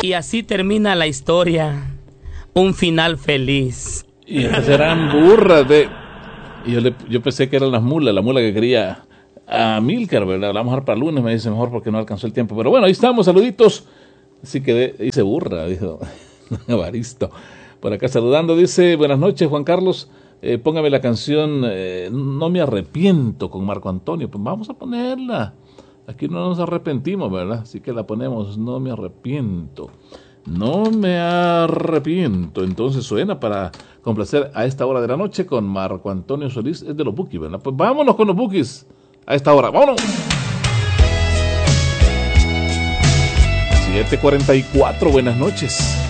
Y así termina la historia. Un final feliz. Y estas eran burras de... Y yo pensé que eran las mulas, la mula que quería a Milcar, ¿verdad? La vamos a dejar para lunes, me dice mejor porque no alcanzó el tiempo. Pero bueno, ahí estamos, saluditos. Así que dice burra, dijo Evaristo. Por acá saludando, dice, buenas noches, Juan Carlos. Póngame la canción No me arrepiento con Marco Antonio. Pues vamos a ponerla. Aquí no nos arrepentimos, ¿verdad? Así que la ponemos, No me arrepiento. No me arrepiento. Entonces suena para complacer a esta hora de la noche con Marco Antonio Solís. Es de los Bukis, ¿verdad? Pues vámonos con los Bukis a esta hora. ¡Vámonos! 7:44, buenas noches.